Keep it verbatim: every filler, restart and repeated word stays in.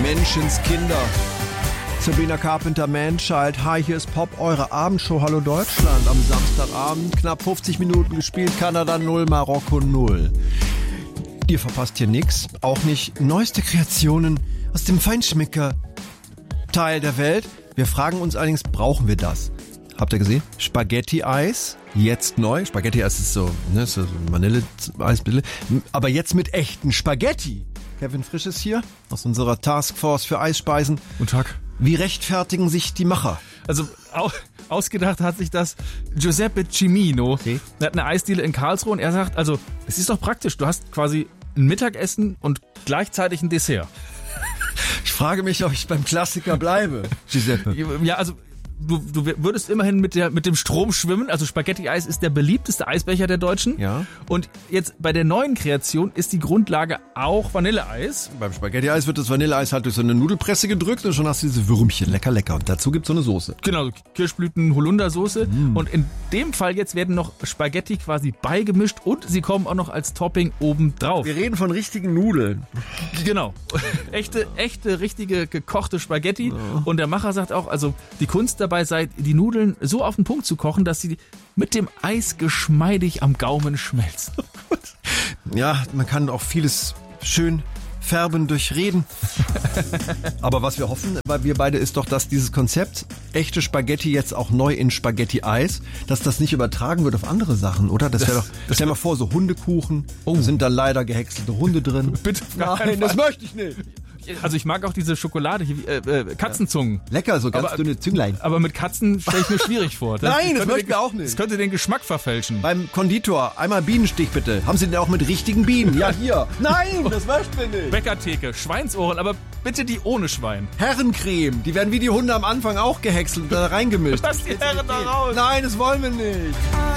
Menschenskinder. Sabrina Carpenter, Manchild. Hi, hier ist Pop, eure Abendshow. Hallo Deutschland. Am Samstagabend knapp fünfzig Minuten gespielt. Kanada null, Marokko null. Ihr verpasst hier nichts. Auch nicht neueste Kreationen aus dem Feinschmecker-Teil der Welt. Wir fragen uns allerdings, brauchen wir das? Habt ihr gesehen? Spaghetti-Eis, jetzt neu. Spaghetti-Eis ist so, ne, so Vanille-Eis, aber jetzt mit echten Spaghetti. Kevin Frisch ist hier aus unserer Taskforce für Eisspeisen. Guten Tag. Wie rechtfertigen sich die Macher? Also au- ausgedacht hat sich das Giuseppe Cimino. Okay. Er hat eine Eisdiele in Karlsruhe und er sagt, also es ist doch praktisch, du hast quasi ein Mittagessen und gleichzeitig ein Dessert. Ich frage mich, ob ich beim Klassiker bleibe, Giuseppe. Ja, also du, du würdest immerhin mit, der, mit dem Strom schwimmen. Also Spaghetti-Eis ist der beliebteste Eisbecher der Deutschen. Ja. Und jetzt bei der neuen Kreation ist die Grundlage auch Vanilleeis. Beim Spaghetti-Eis wird das Vanilleeis halt durch so eine Nudelpresse gedrückt und schon hast du diese Würmchen. Lecker, lecker. Und dazu gibt's so eine Soße. Genau, Kirschblüten, Holundersoße. Mm. Und in dem Fall jetzt werden noch Spaghetti quasi beigemischt und sie kommen auch noch als Topping oben drauf. Wir reden von richtigen Nudeln. Genau. echte, echte, richtige gekochte Spaghetti. Ja. Und der Macher sagt auch, also die Kunst dabei sei, die Nudeln so auf den Punkt zu kochen, dass sie mit dem Eis geschmeidig am Gaumen schmelzen. Ja, man kann auch vieles schön färben durch Reden. Aber was wir hoffen, weil wir beide, ist doch, dass dieses Konzept echte Spaghetti jetzt auch neu in Spaghetti-Eis, dass das nicht übertragen wird auf andere Sachen, oder? Das wäre doch, stell mal vor, so Hundekuchen, oh. Da sind da leider gehäckselte Hunde drin. Bitte, nein, das möchte ich nicht. Also ich mag auch diese Schokolade, hier, äh, äh, Katzenzungen. Lecker, so ganz aber, dünne Zünglein. Aber mit Katzen stelle ich mir schwierig vor. Das Nein, das möchten den, wir auch nicht. Das könnte den Geschmack verfälschen. Beim Konditor, einmal Bienenstich bitte. Haben Sie den auch mit richtigen Bienen? Ja, hier. Nein, das möchten wir nicht. Bäckertheke, Schweinsohren, aber bitte die ohne Schwein. Herrencreme, die werden wie die Hunde am Anfang auch gehäckselt und da reingemischt. Lass die Herren da raus. Nein, das wollen wir nicht.